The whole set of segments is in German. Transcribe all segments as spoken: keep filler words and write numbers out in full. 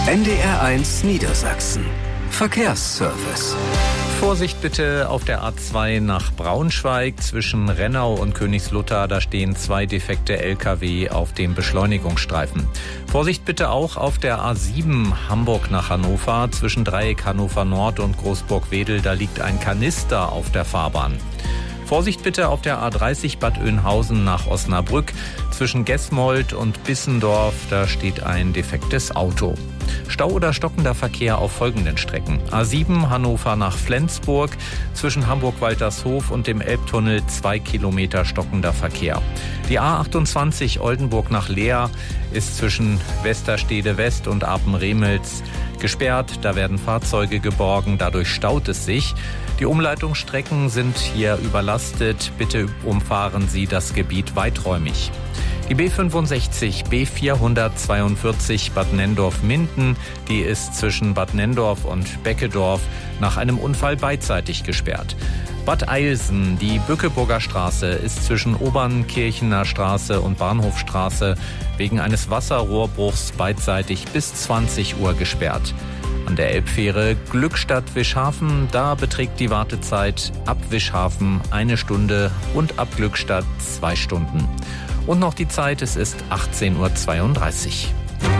N D R eins Niedersachsen. Verkehrsservice. Vorsicht bitte auf der A zwei nach Braunschweig zwischen Rennau und Königslutter. Da stehen zwei defekte L K W auf dem Beschleunigungsstreifen. Vorsicht bitte auch auf der A sieben Hamburg nach Hannover zwischen Dreieck Hannover Nord und Großburg-Wedel. Da liegt ein Kanister auf der Fahrbahn. Vorsicht bitte auf der A dreißig Bad Oeynhausen nach Osnabrück. Zwischen Gesmold und Bissendorf, da steht ein defektes Auto. Stau oder stockender Verkehr auf folgenden Strecken. A sieben Hannover nach Flensburg, zwischen Hamburg-Waltershof und dem Elbtunnel zwei Kilometer stockender Verkehr. Die A achtundzwanzig Oldenburg nach Leer ist zwischen Westerstede West und Apen-Remelz gesperrt. Da werden Fahrzeuge geborgen, dadurch staut es sich. Die Umleitungsstrecken sind hier überlastet. Bitte umfahren Sie das Gebiet weiträumig. Die B fünfundsechzig B vierhundertzweiundvierzig Bad Nennendorf-Minden, die ist zwischen Bad Nenndorf und Beckedorf nach einem Unfall beidseitig gesperrt. Bad Eilsen, die Bückeburger Straße, ist zwischen Obernkirchener Straße und Bahnhofstraße wegen eines Wasserrohrbruchs beidseitig bis zwanzig Uhr gesperrt. An der Elbfähre Glückstadt-Wischhafen, da beträgt die Wartezeit ab Wischhafen eine Stunde und ab Glückstadt zwei Stunden. Und noch die Zeit, es ist achtzehn Uhr zweiunddreißig.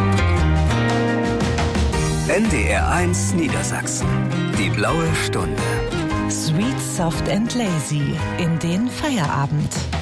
N D R eins Niedersachsen. Die blaue Stunde. Sweet, soft and lazy in den Feierabend.